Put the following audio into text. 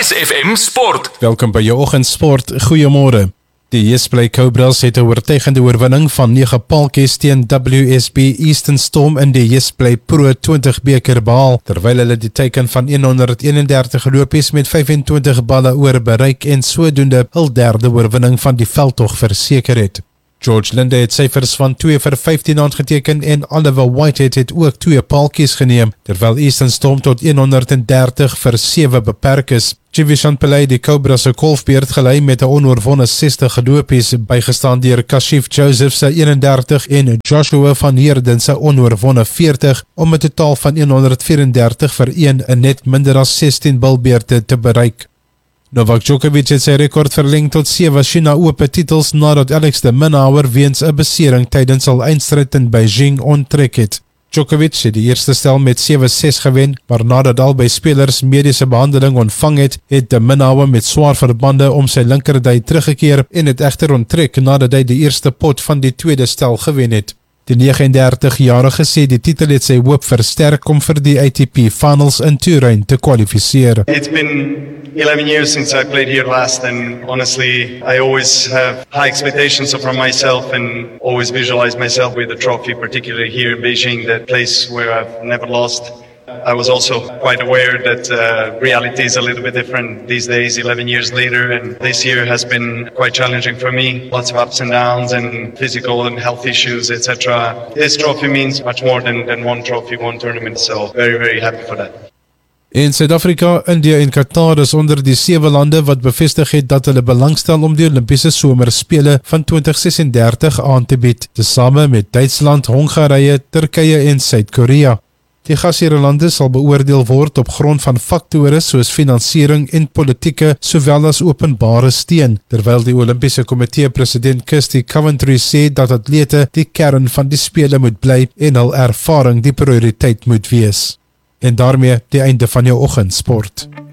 SFM Sport. Welkom by jou oggendsport. Goeiemôre. Die Yesplay Cobras het 'n oortuigende oorwinning van 9 paaltjies teen WSB Eastern Storm in die Yesplay Pro 20 beker behaal, terwyl hulle die teiken van 131 lopies met 25 balle oor bereik en sodoende hul derde oorwinning van die veldtog verseker het. George Linde het syfers van 2 vir 15 aangeteken en Oliver Whitehead het ook 2 paaltjies geneem, terwyl Eastern Storm tot 130 vir 7 beperk is. Jivishan Pillay die Cobra se golfbeerd gelei met 'n onoorwonne 60 lopies, bygestaan deur Kashif Joseph se 31 en Joshua van Heerden se onoorwonne 40, om 'n totaal van 134 vir 1 in net minder as 16 bilbeerte te bereik. Novak Djokovic het sy rekord verleng tot 7 China Ope titels nadat Alex de Minaur weens 'n besering tydens sy eindstryd in Beijing onttrek het. Djokovic het die eerste stel met 7-6 gewen, maar nadat albei spelers mediese behandeling ontvang het, het de Minaur met swaar verbande om sy linkerdui teruggekeer en het egter onttrek nadat hy die eerste pot van die tweede stel gewen het. Die 39-jarige sê die titel het sy hoop versterk om vir die ATP Finals in Turyn te kwalifiseer. It's been 11 years since I played here last, and honestly, I always have high expectations from myself and always visualize myself with the trophy, particularly here in Beijing, that place where I've never lost. I was also quite aware that reality is a little bit different these days, 11 years later, and this year has been quite challenging for me. Lots of ups and downs and physical and health issues, etc. This trophy means much more than one trophy, one tournament, so very, very happy for that. In Suid-Afrika, India en Qatar is onder die 7 lande wat bevestig het dat hulle belangstel om die Olimpiese Somerspele van 2036 aan te bied, tesame met Duitsland, Hongarije, Turkye en Suid-Korea. Die gasheer lande sal beoordeel word op grond van faktore soos finansiering en politieke sowel as openbare steun, terwyl die Olimpiese Komitee president Kirsty Coventry sê dat atlete die kern van die spele moet bly en hul ervaring die prioriteit moet wees. En daarmee die einde van jou oggendsport.